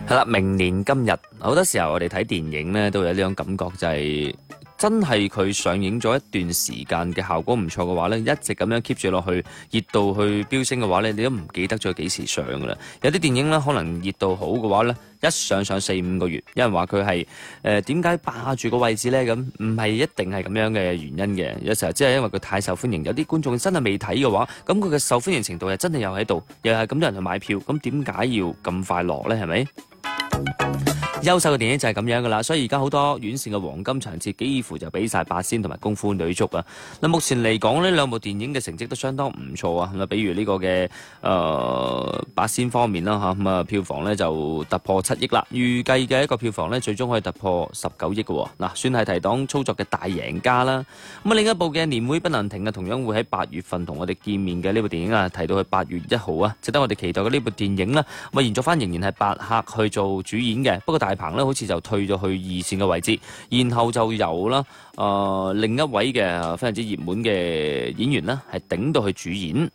係啦，明年今日好多時候我哋睇電影咧，都有呢種感覺，就係真係佢上映咗一段時間嘅效果唔錯嘅話咧，一直咁樣 keep 住落去，熱度去飆升嘅話咧，你都唔記得咗幾時上噶啦。有啲電影咧，可能熱度好嘅話咧，一上4-5個月，有人話佢係點解霸住個位置咧？咁唔係一定係咁樣嘅原因嘅，有時候只係因為佢太受歡迎，有啲觀眾真係未睇嘅話，咁佢嘅受歡迎程度係真係又喺度，又係咁多人去買票，咁點解要咁快落咧？係咪？優秀嘅電影就係咁樣噶啦，所以而家好多院線嘅黃金場次幾乎就俾晒八仙同埋功夫女足啊！嗱，目前嚟講呢兩部電影嘅成績都相當唔錯啊！咁啊，比如呢個嘅八仙方面啦嚇，咁啊票房呢就突破7億啦，預計嘅一個票房呢最終可以突破19億嘅喎，嗱，算係提檔操作嘅大贏家啦。咁啊，另一部嘅年會不能停啊，同樣會喺8月份同我哋見面嘅呢部電影啊，提到去8月1號啊，值得我哋期待嘅呢部電影啦。咁啊，延續翻仍然係白客去做主演嘅，不過大鵬呢好似就退咗去二線嘅位置，然後就由啦另一位嘅非常之熱門嘅演員啦，係頂到去主演，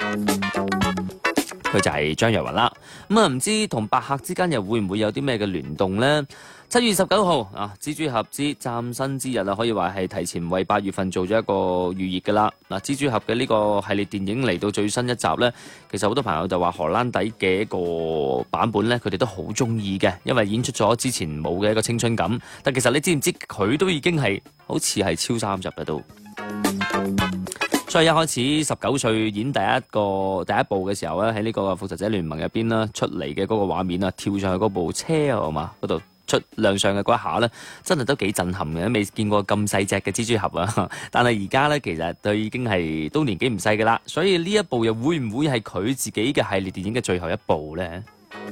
佢就係張若昀啦。咁啊，唔知同白客之間又會唔會有啲咩嘅聯動呢？7月19號啊，蜘蛛俠之嶄新之日啊，可以話係提前為8月份做咗一個預熱噶啦。嗱，蜘蛛俠嘅呢個系列電影嚟到最新一集呢，其實好多朋友就話荷蘭弟嘅一個版本呢，佢哋都好中意嘅，因為演出咗之前冇嘅一個青春感。但其實你知唔知佢都已經係好似係超30嘅都。所以一開始19歲演第一部嘅時候咧，喺呢個復仇者聯盟入邊啦出嚟嘅嗰個畫面啊，跳上去嗰部車啊嘛，嗰度亮相嘅嗰一下咧，真係都幾震撼嘅，都未見過咁細隻嘅蜘蛛俠啊！但係而家咧，其實佢已經係都年紀唔細噶啦，所以呢一部又會唔會係佢自己嘅系列電影嘅最後一部咧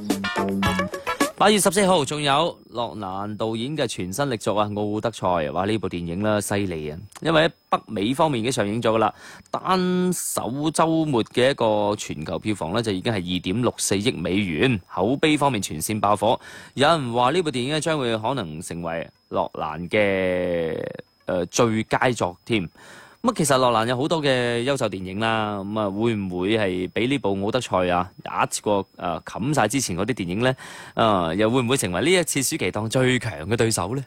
？8月14號，仲有諾蘭導演嘅全新力作啊，《奧德賽》話呢部電影啦犀利啊，因為喺北美方面已經上映咗噶啦，單首週末嘅一個全球票房咧就已經係2.64億美元，口碑方面全線爆火。有人話呢部電影咧將會可能成為諾蘭嘅最佳作添。咁其實諾蘭有好多嘅優秀電影啦，咁啊會唔會係俾呢部奧德賽啊一次過冚晒之前嗰啲電影呢？又會唔會成為呢一次暑期檔最強嘅對手呢？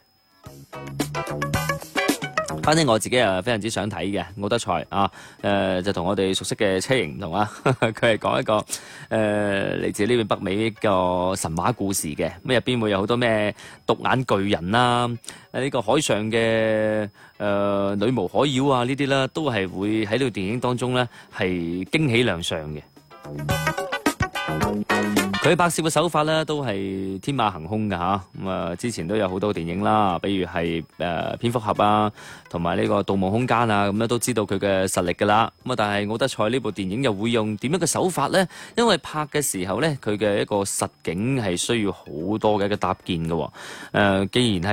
反正我自己非常之想睇嘅奧德賽啊，就同我哋熟悉嘅車型唔同啊，佢係講一個嚟自呢邊北美一個神話故事嘅，咁入邊會有好多咩獨眼巨人啦，呢個海上嘅女巫海妖啊呢啲啦，都係會喺呢個電影當中咧係驚喜亮相嘅。佢拍攝嘅手法咧都係天馬行空嘅嚇，咁啊之前都有好多電影啦，比如係蝙蝠俠啊，同埋呢個盜夢空間啊，咁咧都知道佢嘅實力噶啦。咁啊，但係奧德賽呢部電影又會用點樣嘅手法咧？因為拍嘅時候咧，佢嘅一個實景係需要好多嘅一個搭建嘅，既然係